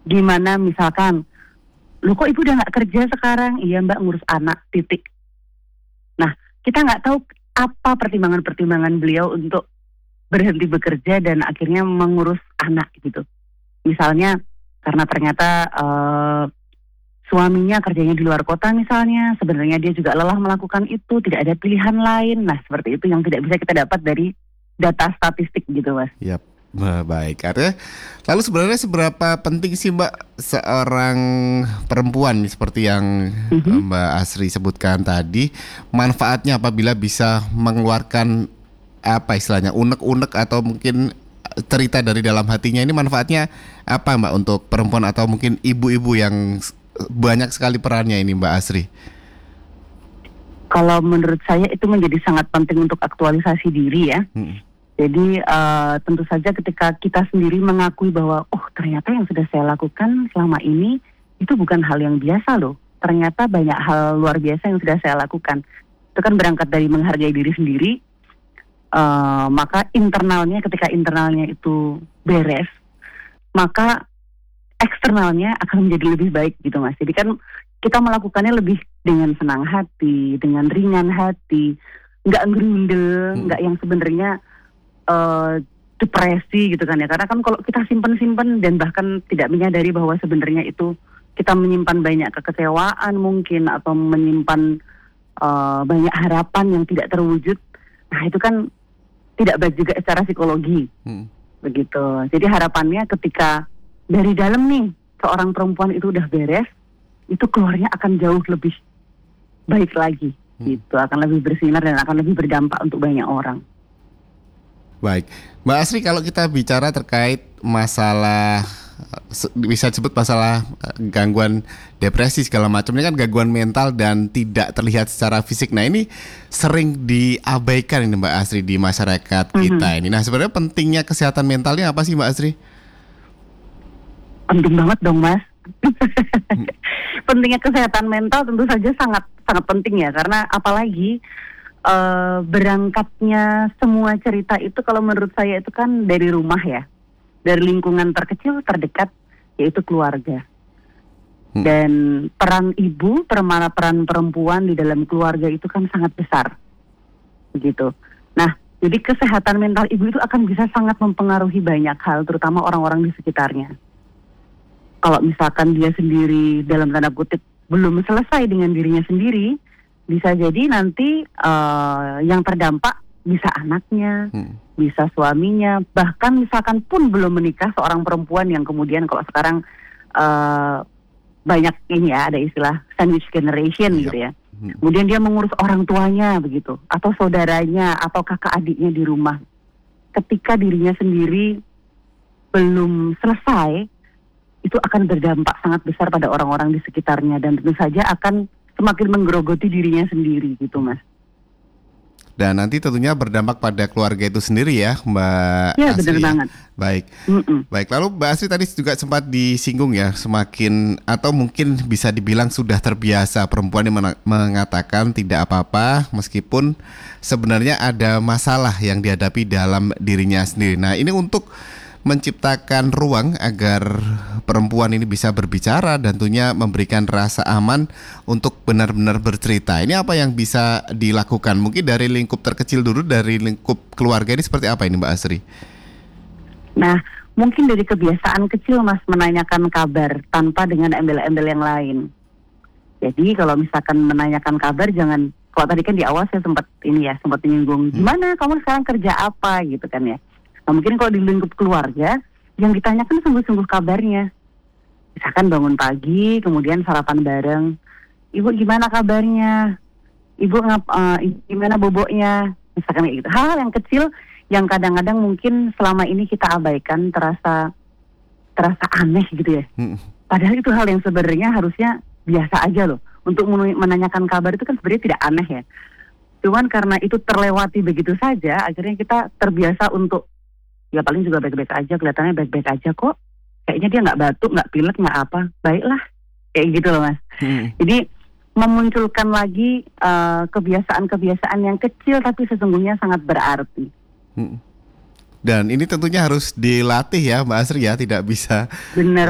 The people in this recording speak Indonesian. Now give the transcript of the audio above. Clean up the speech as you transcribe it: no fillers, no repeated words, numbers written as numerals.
Gimana misalkan, "Loh kok ibu udah nggak kerja sekarang?" "Iya mbak, ngurus anak, titik." Nah, kita nggak tahu apa pertimbangan-pertimbangan beliau untuk berhenti bekerja dan akhirnya mengurus anak gitu. Misalnya karena ternyata suaminya kerjanya di luar kota misalnya, sebenarnya dia juga lelah melakukan itu, tidak ada pilihan lain. Nah, seperti itu yang tidak bisa kita dapat dari data statistik gitu, Mas. Yap. Baik, artinya lalu sebenarnya seberapa penting sih Mbak seorang perempuan nih, seperti yang Mbak Asri sebutkan tadi, manfaatnya apabila bisa mengeluarkan apa istilahnya unek-unek atau mungkin cerita dari dalam hatinya, ini manfaatnya apa Mbak untuk perempuan atau mungkin ibu-ibu yang banyak sekali perannya ini Mbak Asri? Kalau menurut saya itu menjadi sangat penting untuk aktualisasi diri ya. Jadi tentu saja ketika kita sendiri mengakui bahwa ternyata yang sudah saya lakukan selama ini itu bukan hal yang biasa loh. Ternyata banyak hal luar biasa yang sudah saya lakukan. Itu kan berangkat dari menghargai diri sendiri. Maka ketika internalnya itu beres, maka eksternalnya akan menjadi lebih baik gitu Mas. Jadi kan kita melakukannya lebih dengan senang hati, dengan ringan hati, nggak ngerundel, nggak yang sebenarnya depresi gitu kan ya. Karena kan kalau kita simpen-simpen dan bahkan tidak menyadari bahwa sebenarnya itu kita menyimpan banyak kekecewaan mungkin atau menyimpan banyak harapan yang tidak terwujud. Nah itu kan tidak baik juga secara psikologi. Begitu. Jadi harapannya ketika dari dalam nih seorang perempuan itu udah beres, itu keluarnya akan jauh lebih baik lagi. Gitu, akan lebih bersinar dan akan lebih berdampak untuk banyak orang. Baik, Mbak Asri, kalau kita bicara terkait masalah, bisa disebut masalah gangguan depresi segala macam, ini kan gangguan mental dan tidak terlihat secara fisik. Nah ini sering diabaikan ini Mbak Asri di masyarakat kita ini. Nah sebenarnya pentingnya kesehatan mentalnya apa sih Mbak Asri? Penting banget dong Mas. Pentingnya kesehatan mental tentu saja sangat sangat penting ya, karena apalagi berangkatnya semua cerita itu kalau menurut saya itu kan dari rumah ya, dari lingkungan terkecil terdekat yaitu keluarga. Dan peran ibu, peran perempuan di dalam keluarga itu kan sangat besar, begitu. Nah, jadi kesehatan mental ibu itu akan bisa sangat mempengaruhi banyak hal, terutama orang-orang di sekitarnya. Kalau misalkan dia sendiri dalam tanda kutip belum selesai dengan dirinya sendiri, bisa jadi nanti yang terdampak bisa anaknya, bisa suaminya, bahkan misalkan pun belum menikah seorang perempuan yang kemudian kalau sekarang banyak ini ya, ada istilah sandwich generation gitu ya. Kemudian dia mengurus orang tuanya begitu, atau saudaranya, atau kakak adiknya di rumah. Ketika dirinya sendiri belum selesai, itu akan berdampak sangat besar pada orang-orang di sekitarnya dan tentu saja akan semakin menggerogoti dirinya sendiri gitu Mas. Dan nanti tentunya berdampak pada keluarga itu sendiri ya Mbak Asri. Ya benar banget. Baik. Baik, lalu Mbak Asri tadi juga sempat disinggung ya, semakin atau mungkin bisa dibilang sudah terbiasa perempuan yang mengatakan tidak apa-apa meskipun sebenarnya ada masalah yang dihadapi dalam dirinya sendiri. Nah ini untuk menciptakan ruang agar perempuan ini bisa berbicara dan tentunya memberikan rasa aman untuk benar-benar bercerita. Ini apa yang bisa dilakukan? Mungkin dari lingkup terkecil dulu, dari lingkup keluarga ini seperti apa ini Mbak Asri? Nah, mungkin dari kebiasaan kecil Mas menanyakan kabar tanpa dengan embel-embel yang lain. Jadi kalau misalkan menanyakan kabar jangan, kalau tadi kan di awal saya sempat menyinggung, gimana kamu sekarang kerja apa gitu kan ya. Nah mungkin kalau di lingkup keluarga, yang ditanyakan sungguh-sungguh kabarnya. Misalkan bangun pagi, kemudian sarapan bareng. Ibu gimana kabarnya? Ibu gimana boboknya? Misalkan kayak gitu. Hal yang kecil yang kadang-kadang mungkin selama ini kita abaikan, terasa aneh gitu ya. Padahal itu hal yang sebenarnya harusnya biasa aja loh. Untuk menanyakan kabar itu kan sebenarnya tidak aneh ya. Cuman karena itu terlewati begitu saja, akhirnya kita terbiasa untuk ya paling juga baik-baik aja, kelihatannya baik-baik aja kok. Kayaknya dia nggak batuk, nggak pilek, nggak apa. Baiklah, kayak gitu loh Mas. Jadi memunculkan lagi kebiasaan-kebiasaan yang kecil tapi sesungguhnya sangat berarti. Dan ini tentunya harus dilatih ya Mbak Asri ya, tidak bisa Benar